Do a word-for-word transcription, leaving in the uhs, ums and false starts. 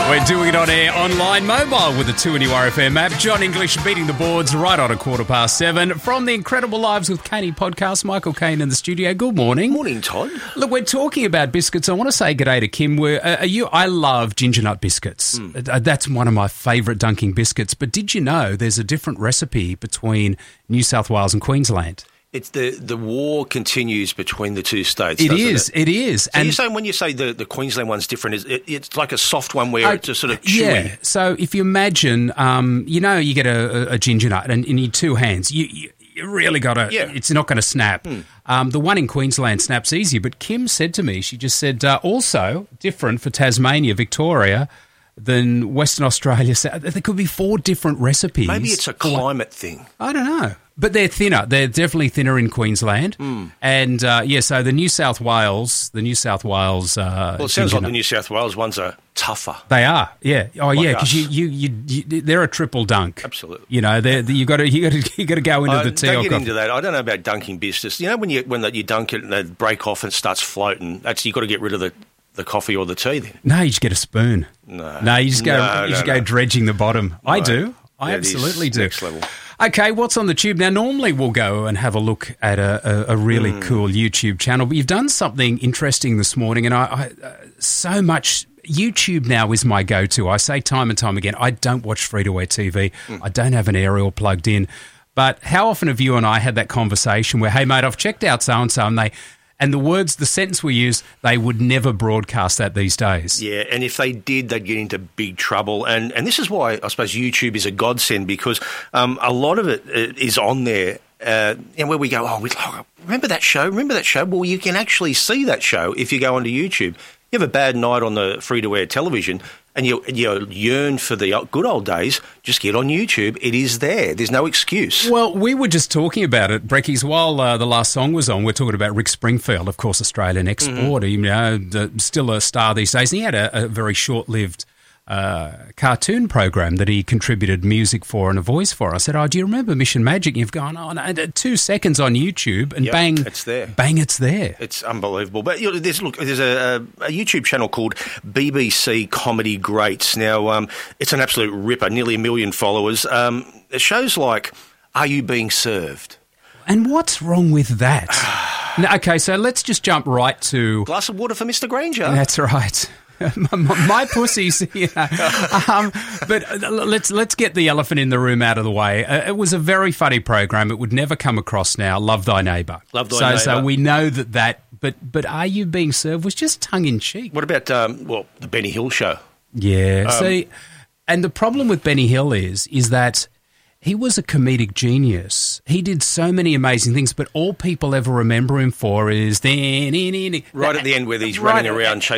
We're doing it on air, online, mobile with the two N U R F M app. John English beating the boards right on a quarter past seven. From the Incredible Lives with Caney podcast, Michael Caine in the studio. Good morning. Morning, Todd. Look, we're talking about biscuits. I want to say g'day to Kim. We're, uh, are you, I love ginger nut biscuits. Mm. Uh, that's one of my favourite dunking biscuits. But did you know there's a different recipe between New South Wales and Queensland? It's the, the war continues between the two states. It is, it? it is. So and you're saying when you say the, the Queensland one's different, is it, it's like a soft one where uh, it's just sort of chewy? Yeah. So if you imagine, um, you know, you get a, a ginger nut and you need two hands. You, you, you really got to, yeah. it's not going to snap. Hmm. Um, the one in Queensland snaps easy. But Kim said to me, she just said, uh, also different for Tasmania, Victoria, than Western Australia. There could be four different recipes. Maybe it's a climate thing. I don't know. But they're thinner. They're definitely thinner in Queensland. Mm. And, uh, yeah, so the New South Wales, the New South Wales... Uh, well, it sounds like the New South Wales ones are tougher. They are, yeah. Oh, like yeah, because you, you, you, you, they're a triple dunk. Absolutely. You know, you got to you got to you got to go into uh, the tea. Don't get coffee. into that. I don't know about dunking biscuits. You know, when you when you dunk it and they break off and it starts floating, that's you've got to get rid of the... the coffee or the tea then? No, you just get a spoon. No. No, you just go, no, you just no, go no. dredging the bottom. No. I do. I yeah, absolutely do. Next level. Okay, what's on the tube? Now, normally we'll go and have a look at a, a, a really mm. cool YouTube channel, but you've done something interesting this morning, and I, I uh, so much... YouTube now is my go-to. I say time and time again, I don't watch free-to-air T V. Mm. I don't have an aerial plugged in. But how often have you and I had that conversation where, hey, mate, I've checked out so-and-so, and they... And the words, the sentence we use, they would never broadcast that these days. Yeah, and if they did, they'd get into big trouble. And and this is why I suppose YouTube is a godsend, because um, a lot of it is on there. Uh, and where we go, oh, we, oh, remember that show? Remember that show? Well, you can actually see that show if you go onto YouTube. You have a bad night on the free-to-air television and you, you yearn for the good old days, just get on YouTube. It is there. There's no excuse. Well, we were just talking about it, Breckies, while uh, the last song was on. We're talking about Rick Springfield, of course, Australian exporter, mm-hmm. you know, the, still a star these days. And he had a, a very short-lived uh, cartoon program that he contributed music for and a voice for. I said, oh, do you remember Mission Magic? You've gone, oh, no, two seconds on YouTube and yep, bang, it's there. Bang, it's there. It's unbelievable. But you know, there's, look, there's a, a YouTube channel called B B C Comedy Greats. Now, um, it's an absolute ripper, nearly a million followers. Um, it shows like, Are You Being Served? And what's wrong with that? Now, okay, so let's just jump right to... Glass of water for Mister Granger. That's right. my, my pussy's, you know. Um, but let's let's get the elephant in the room out of the way. Uh, it was a very funny program. It would never come across now. Love Thy Neighbour. Love Thy so, Neighbour. So we know that that. But but Are You Being Served was just tongue in cheek. What about um, well the Benny Hill show? Yeah. Um, See, and the problem with Benny Hill is is that. He was a comedic genius. He did so many amazing things, but all people ever remember him for is... Right at the end where he's running around chasing